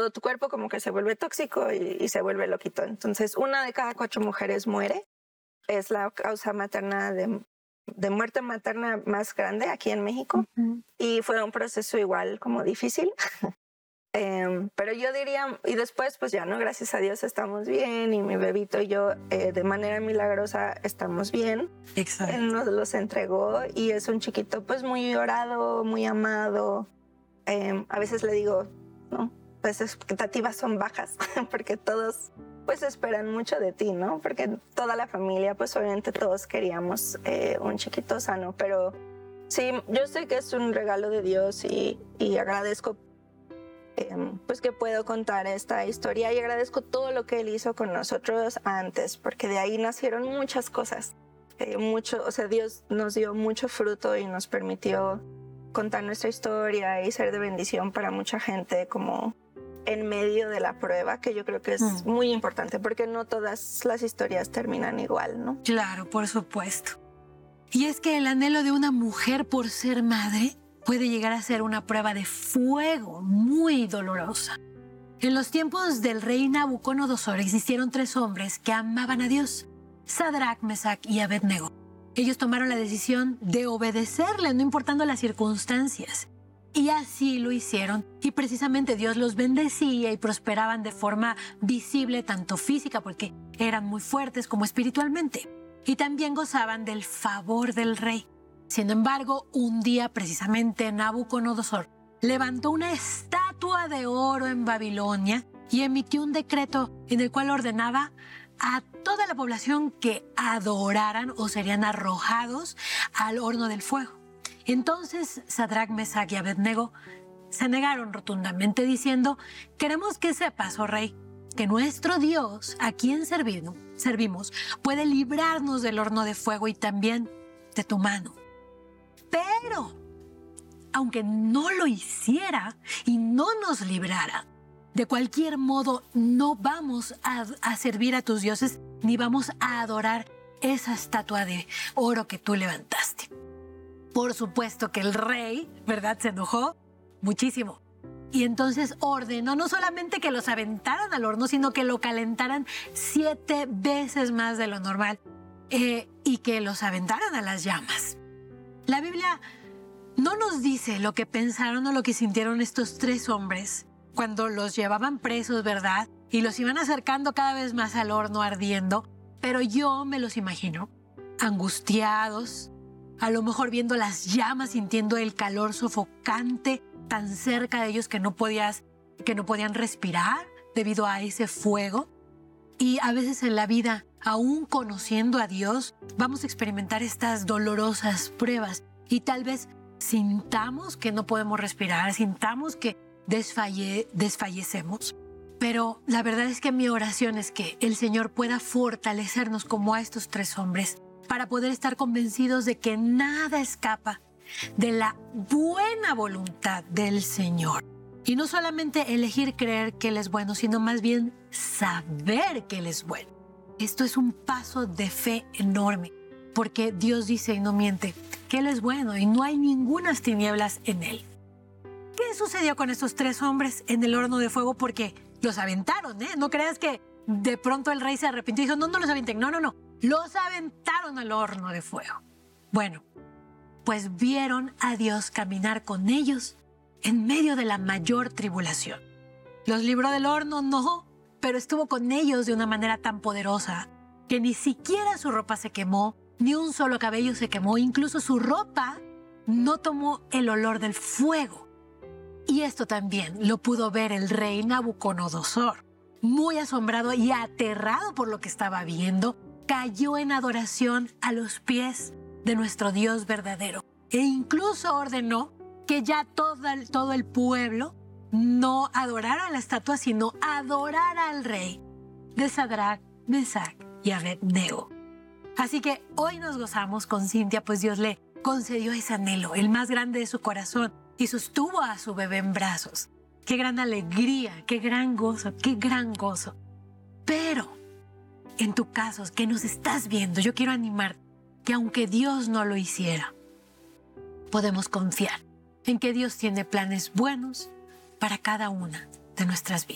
todo tu cuerpo como que se vuelve tóxico y se vuelve loquito. Entonces, 1 de cada 4 mujeres muere. Es la causa materna de muerte materna más grande aquí en México. Y fue un proceso igual como difícil. Pero yo diría, y después pues ya, ¿no? Gracias a Dios estamos bien y mi bebito y yo de manera milagrosa estamos bien. Exacto. Él nos los entregó y es un chiquito pues muy llorado, muy amado. A veces le digo, ¿no? Pues expectativas son bajas porque todos pues esperan mucho de ti, ¿no? Porque toda la familia, pues obviamente todos queríamos un chiquito sano, pero sí, yo sé que es un regalo de Dios y agradezco pues que puedo contar esta historia y agradezco todo lo que Él hizo con nosotros antes, porque de ahí nacieron muchas cosas. O sea, Dios nos dio mucho fruto y nos permitió contar nuestra historia y ser de bendición para mucha gente como en medio de la prueba, que yo creo que es muy importante, porque no todas las historias terminan igual, ¿no? Claro, por supuesto. Y es que el anhelo de una mujer por ser madre puede llegar a ser una prueba de fuego muy dolorosa. En los tiempos del rey Nabucodonosor existieron 3 hombres que amaban a Dios: Sadrach, Mesach y Abednego. Ellos tomaron la decisión de obedecerle, no importando las circunstancias. Y así lo hicieron. Y precisamente Dios los bendecía y prosperaban de forma visible, tanto física, porque eran muy fuertes, como espiritualmente. Y también gozaban del favor del rey. Sin embargo, un día precisamente Nabucodonosor levantó una estatua de oro en Babilonia y emitió un decreto en el cual ordenaba a toda la población que adoraran o serían arrojados al horno del fuego. Entonces Sadrach, Mesach y Abednego se negaron rotundamente diciendo: queremos que sepas, oh rey, que nuestro Dios, a quien servimos, puede librarnos del horno de fuego y también de tu mano. Pero, aunque no lo hiciera y no nos librara, de cualquier modo no vamos a servir a tus dioses ni vamos a adorar esa estatua de oro que tú levantaste. Por supuesto que el rey, ¿verdad?, se enojó muchísimo. Y entonces ordenó no solamente que los aventaran al horno, sino que lo calentaran 7 veces más de lo normal y que los aventaran a las llamas. La Biblia no nos dice lo que pensaron o lo que sintieron estos 3 hombres cuando los llevaban presos, ¿verdad? Y los iban acercando cada vez más al horno ardiendo, pero yo me los imagino angustiados, a lo mejor viendo las llamas, sintiendo el calor sofocante tan cerca de ellos que no podían respirar debido a ese fuego. Y a veces en la vida, aún conociendo a Dios, vamos a experimentar estas dolorosas pruebas y tal vez sintamos que no podemos respirar, sintamos que desfallecemos. Pero la verdad es que mi oración es que el Señor pueda fortalecernos como a estos 3 hombres para poder estar convencidos de que nada escapa de la buena voluntad del Señor. Y no solamente elegir creer que Él es bueno, sino más bien saber que Él es bueno. Esto es un paso de fe enorme, porque Dios dice y no miente que Él es bueno y no hay ningunas tinieblas en Él. ¿Qué sucedió con estos 3 hombres en el horno de fuego? Porque los aventaron, ¿eh? No creas que de pronto el rey se arrepintió y dijo: no los aventen. No. Los aventaron al horno de fuego. Bueno, pues vieron a Dios caminar con ellos en medio de la mayor tribulación. Los libró del horno, no, pero estuvo con ellos de una manera tan poderosa que ni siquiera su ropa se quemó, ni un solo cabello se quemó, incluso su ropa no tomó el olor del fuego. Y esto también lo pudo ver el rey Nabucodonosor. Muy asombrado y aterrado por lo que estaba viendo, cayó en adoración a los pies de nuestro Dios verdadero. E incluso ordenó que ya todo el pueblo no adorara a la estatua, sino adorara al rey de Sadrach, Mesach y Abednego. Así que hoy nos gozamos con Cintia, pues Dios le concedió ese anhelo, el más grande de su corazón, y sostuvo a su bebé en brazos. ¡Qué gran alegría! ¡Qué gran gozo! ¡Qué gran gozo! Pero, en tu caso, que nos estás viendo, yo quiero animarte que aunque Dios no lo hiciera, podemos confiar en que Dios tiene planes buenos para cada una de nuestras vidas.